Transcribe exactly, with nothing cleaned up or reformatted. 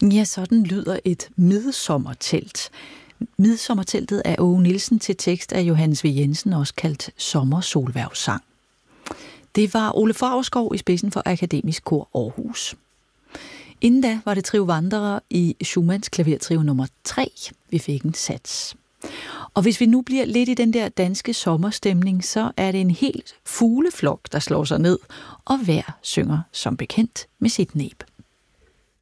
Ja, sådan lyder et midsommertelt. Midsommerteltet af Åge Nielsen til tekst af Johannes V. Jensen, også kaldt Sommersolhvervssang. Det var Ole Favrskov i spidsen for Akademisk Kor Aarhus. Inden da var det Trio Wanderer i Schumanns klavertrio nummer tre. Vi fik en sats. Og hvis vi nu bliver lidt i den der danske sommerstemning, så er det en helt fugleflok, der slår sig ned, og hver synger som bekendt med sit næb.